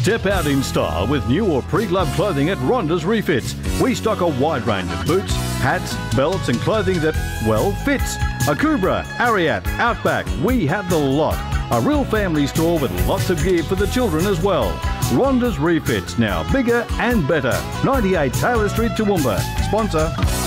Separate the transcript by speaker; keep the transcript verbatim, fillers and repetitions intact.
Speaker 1: Step out in style with new or pre-loved clothing at Rhonda's Refits. We stock a wide range of boots, hats, belts and clothing that, well, fits. Akubra, Ariat, Outback, we have the lot. A real family store with lots of gear for the children as well. Rhonda's Refits, now bigger and better. ninety-eight Taylor Street, Toowoomba. Sponsor.